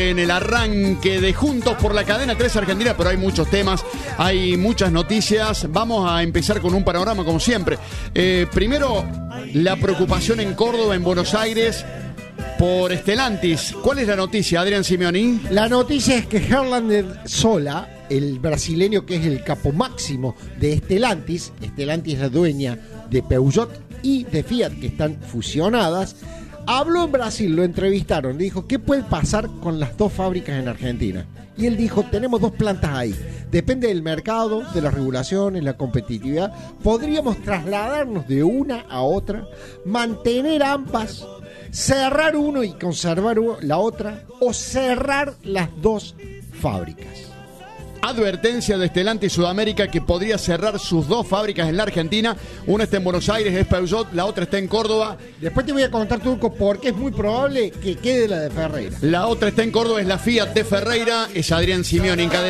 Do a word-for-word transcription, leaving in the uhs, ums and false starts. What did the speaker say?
En el arranque de Juntos por la Cadena tres Argentina, pero hay muchos temas, hay muchas noticias. Vamos a empezar con un panorama como siempre. Eh, primero, la preocupación en Córdoba, en Buenos Aires, por Stellantis. ¿Cuál es la noticia, Adrián Simeoni? La noticia es que Herlander Sola, el brasileño que es el capo máximo de Stellantis, Stellantis es la dueña de Peugeot y de Fiat, que están fusionadas, habló en Brasil, lo entrevistaron, le dijo, ¿qué puede pasar con las dos fábricas en Argentina? Y él dijo, tenemos dos plantas ahí, depende del mercado, de las regulaciones, la competitividad, podríamos trasladarnos de una a otra, mantener ambas, cerrar uno y conservar la otra, o cerrar las dos fábricas. Advertencia de Stellantis Sudamérica que podría cerrar sus dos fábricas en la Argentina. Una está en Buenos Aires, es Peugeot, la otra está en Córdoba. Después te voy a contar, Turco, porque es muy probable que quede la de Ferreira. La otra está en Córdoba, es la Fiat de Ferreira, es Adrián Simeoni en cadena.